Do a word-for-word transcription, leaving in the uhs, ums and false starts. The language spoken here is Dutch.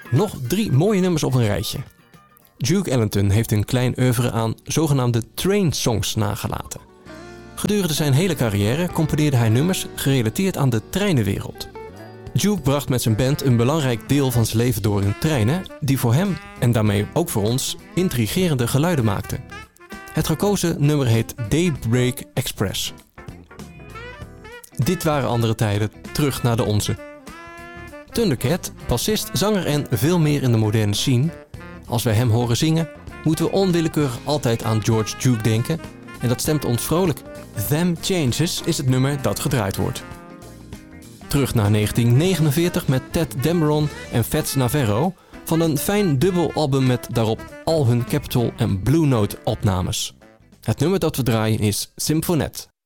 Nog drie mooie nummers op een rijtje. Duke Ellington heeft een klein oeuvre aan zogenaamde train songs nagelaten. Gedurende zijn hele carrière componeerde hij nummers gerelateerd aan de treinenwereld. Duke bracht met zijn band een belangrijk deel van zijn leven door in treinen die voor hem, en daarmee ook voor ons, intrigerende geluiden maakten. Het gekozen nummer heet Daybreak Express. Dit waren andere tijden, terug naar de onze. Thundercat, bassist, zanger en veel meer in de moderne scene. Als wij hem horen zingen, moeten we onwillekeurig altijd aan George Duke denken en dat stemt ons vrolijk. Them Changes is het nummer dat gedraaid wordt. Terug naar negentien negenenveertig met Ted Dameron en Fats Navarro van een fijn dubbelalbum met daarop al hun Capitol en Blue Note opnames. Het nummer dat we draaien is Symphonet.